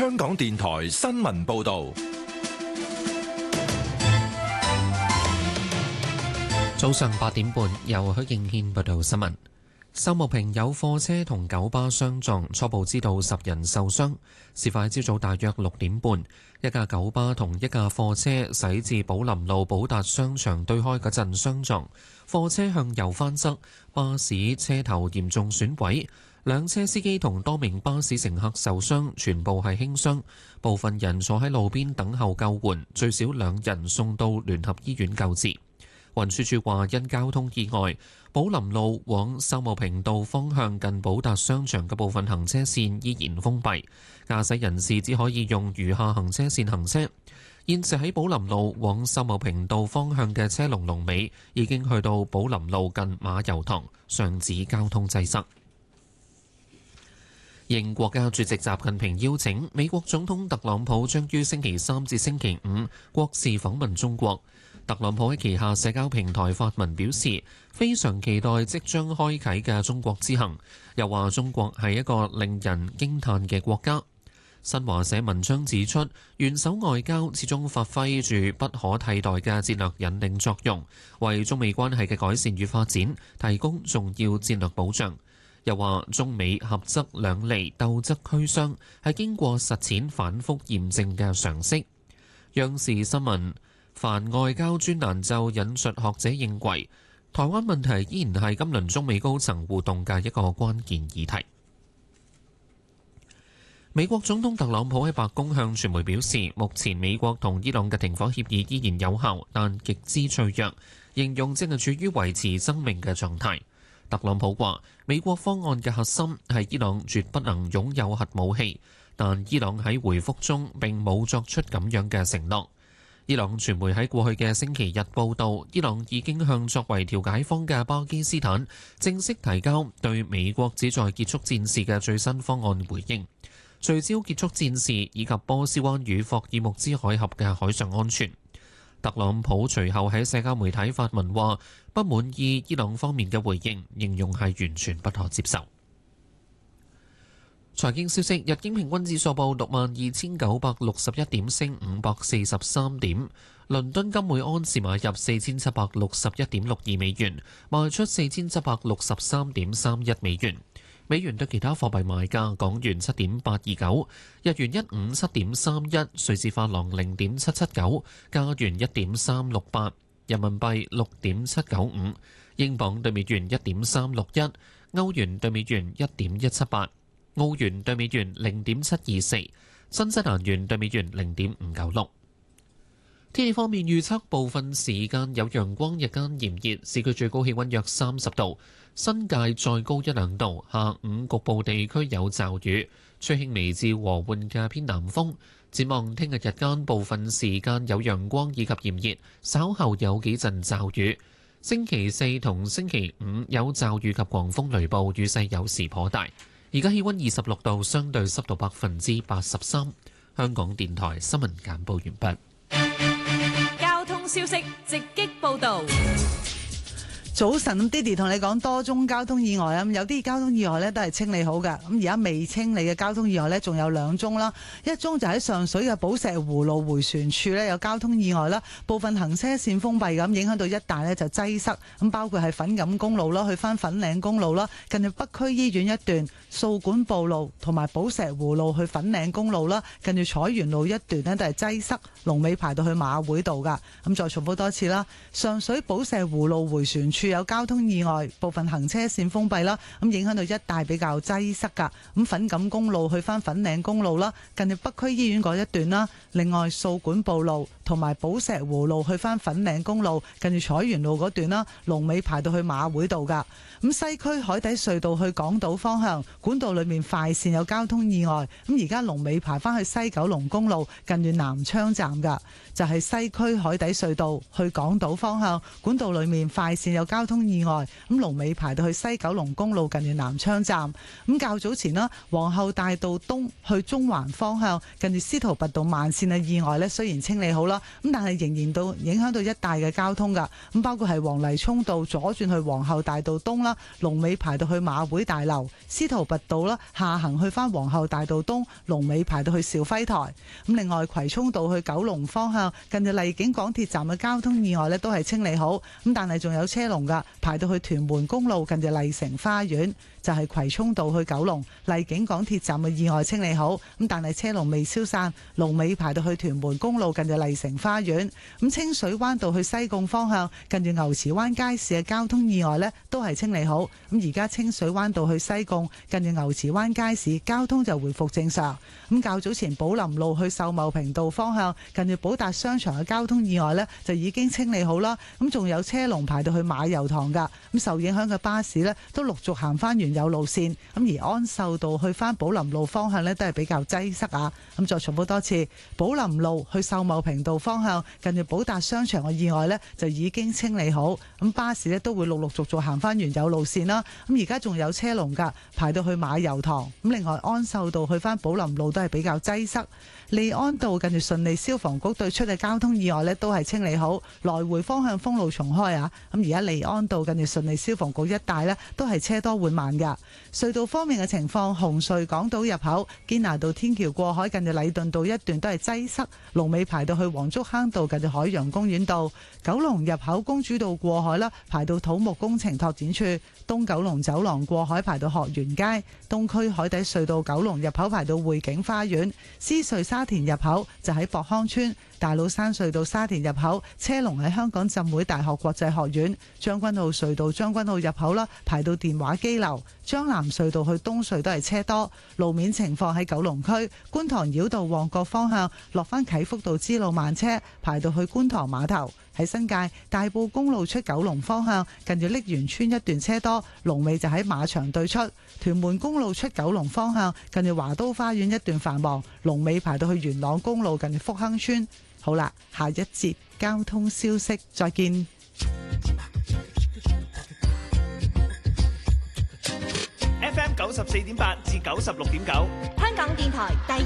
香港電台新聞報道。 早上8點半，由許敬軒報道新聞。秀茂坪有貨車同九巴相撞，初步知道10人受傷。事發朝早大約6點半，一架九巴同一架貨車駛至寶林路寶達商場對開嗰陣相撞，貨車向右翻側，巴士車頭嚴重損毀，兩車司機同多名巴士乘客受傷，全部係輕傷，部分人坐喺路邊等候救援，最少2人送到聯合醫院救治。運輸署話，因交通意外，寶林路往秀茂坪道方向近寶達商場嘅部分行車線依然封閉，駕駛人士只可以用餘下行車線行車。現時喺寶林路往秀茂坪道方向嘅車龍尾已經去到寶林路近馬油塘，上址交通擠塞。應國家主席習近平邀請，美國總統特朗普將於星期3至星期5國事訪問中國。特朗普喺旗下社交平台發文表示，非常期待即將開啟嘅中國之行，又話中國係一個令人驚嘆嘅國家。新華社文章指出，元首外交始終發揮住不可替代嘅戰略引領作用，為中美關係嘅改善與發展提供重要戰略保障。又話中美合則兩利，鬥則俱傷，係經過實踐反覆驗證嘅常識。央視新聞凡外交專欄就引述學者認為，台灣問題依然係今輪中美高層互動嘅一個關鍵議題。美國總統特朗普喺白宮向傳媒表示，目前美國同伊朗嘅停火協議依然有效，但極之脆弱，形容正係處於維持生命嘅狀態。特朗普話，美國方案嘅核心係伊朗絕不能擁有核武器，但伊朗喺回覆中並冇作出咁樣嘅承諾。伊朗傳媒喺過去嘅星期日報道，伊朗已經向作為調解方嘅巴基斯坦正式提交對美國旨在結束戰事嘅最新方案回應，聚焦結束戰事以及波斯灣與霍爾木茲海峽嘅海上安全。特朗普隨後喺社交媒體發文話，不滿意伊朗方面嘅回應，形容係完全不可接受。財經消息，日經平均指數報62,961點，升543點。倫敦金每安士買入4761.62美元，賣出4763.31美元。美元對其他貨幣賣價，港元7.829，日元157.31，瑞士法郎0.779，加元1.368，人民幣6.795，英鎊對美元1.361，歐元對美元1.178。澳元對美元0.724，新西蘭元對美元0.596。天氣方面預測，部分時間有陽光，日間炎熱，市區最高氣溫約30度，新界再高1-2度。下午局部地區有驟雨，吹輕微至和緩嘅偏南風。展望聽日日間部分時間有陽光以及炎熱，稍後有幾陣驟雨。星期4同星期5有驟雨及狂風雷暴，雨勢有時頗大。而家氣溫26度，相對濕度83%。香港電台新聞簡報完畢。 交通消息直擊報道。 早晨，Diddy 同你講多宗交通意外啊！有啲交通意外咧都係清理好㗎，咁而家未清理嘅交通意外咧，仲有2宗啦。一宗就喺上水嘅寶石湖路迴旋處咧有交通意外啦，部分行車線封閉咁，影響到一帶咧就擠塞。咁包括係粉錦公路啦，去返粉嶺公路啦，近住北區醫院一段、掃管埔路同埋寶石湖路去粉嶺公路啦，近住彩園路一段呢都係擠塞，龍尾排到去馬會道㗎。咁再重複多次啦，上水寶石湖路迴旋處有交通意外，部分行車線封閉啦，咁影響到一帶比較擠塞噶。咁粉錦公路去返粉嶺公路啦，近住北區醫院嗰一段啦。另外掃管埔路同埋寶石湖路去返粉嶺公路，近住彩園路嗰段啦，龍尾排到去馬會道噶。咁西區海底隧道去港島方向，管道裏面快線有交通意外，咁而家龍尾排返去西九龍公路近住南昌站噶。就係西區海底隧道去港島方向，管道裏面快線有交通意外，咁龍尾排到去西九龍公路近住南昌站。咁較早前啦，皇后大道東去中環方向，近住司徒拔道慢線嘅意外呢，雖然清理好啦， 啦。咁但係仍然到影響到一帶嘅交通㗎。咁包括係黃泥涌道左轉去皇后大道東啦，龍尾排到去馬會大樓；司徒拔道啦，下行去返皇后大道東，龍尾排到去兆輝台。咁另外葵涌道去九龍方向，近住荔景港鐵站嘅交通意外呢都係清理好。咁但係仲有車龍㗎，排到去屯門公路近住麗城花園。就係葵涌道去九龍荔景港鐵站嘅意外清理好，咁但係車龍未消散，龍尾排到去屯門公路近住麗城花園。咁清水灣道去西貢方向近住牛池灣街市嘅交通意外呢都係清理好。咁而家清水灣道去西貢近住牛池灣街市交通就回復正常。咁較早前寶林路去秀茂坪道方向近住寶達商場嘅交通意外呢就已經清理好啦。咁仲有車龍排到去馬油塘㗎。咁受影響嘅巴士呢都陸續行翻原有路線，咁而安秀道去翻寶林路方向呢都係比較擠塞啊。咁再重複多次，寶林路去秀茂坪道方向近住寶達商場嘅意外呢就已經清理好，咁巴士呢都會陸陸續續行翻原有路線啦。咁而家仲有車龍㗎，排到去馬油塘。咁另外安秀道去翻寶林路都係比較擠塞。利安道近住順利消防局對出嘅交通意外呢都係清理好，來回方向封路重開啊。咁而家利安道近住順利消防局一帶呢都係車多緩慢㗎。隧道方面嘅情況，紅隧港島入口堅拿道天橋過海近住禮頓道一段都係擠塞，龍尾排到去黃竹坑道近住海洋公園道。九龍入口公主道過海啦，排到土木工程拓展處。東九龍走廊過海排到學園街。東區海底隧道九龍入口排到匯景花園。獅隧沙田入口就喺博康村。大老山隧道沙田入口車龍喺香港浸會大學國際學院。將軍澳隧道將軍澳入口啦，排到電話機樓。將南隧道去東隧都係車多。路面情況喺九龍區觀塘繞道旺角方向落返啟福道支路慢車，排到去觀塘碼頭。喺新界大埔公路出九龍方向近住瀝源村一段車多，龍尾就喺馬場對出。屯門公路出九龍方向近住華都花園一段繁忙，龍尾排到去元朗公路近住福亨村。好啦，下一節交通消息再見。 FM 94.8至96.9， 香港電台第